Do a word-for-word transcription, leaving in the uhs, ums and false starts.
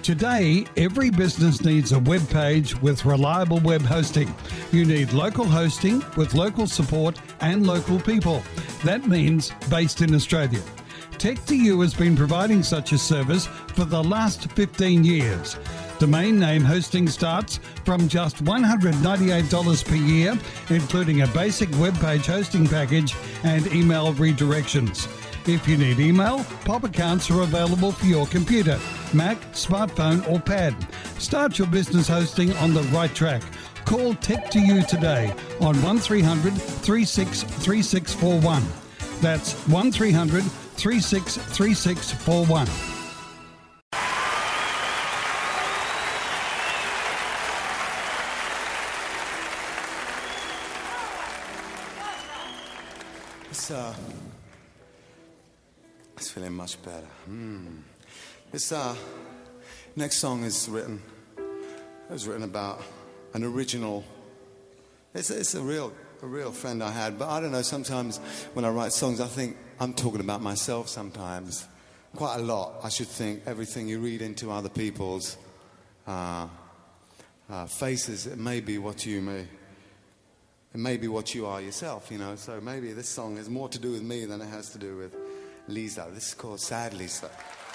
Today, every business needs a web page with reliable web hosting. You need local hosting with local support and local people. That means based in Australia. tech to you has been providing such a service for the last fifteen years. Domain name hosting starts from just one hundred ninety-eight dollars per year, including a basic web page hosting package and email redirections. If you need email, pop accounts are available for your computer, Mac, smartphone or pad. Start your business hosting on the right track. Call tech to you today on one three hundred, three six three six four one. That's one three hundred, three six three six four one. It's, uh, it's feeling much better. Mm. This uh, next song is written, it was written about an original, it's, it's a real a real friend I had, but I don't know, sometimes when I write songs I think I'm talking about myself sometimes, quite a lot. I should think everything you read into other people's uh, uh, faces, it may be what you may, it may be what you are yourself, you know, so maybe this song has more to do with me than it has to do with Lisa. This is called Sad Lisa.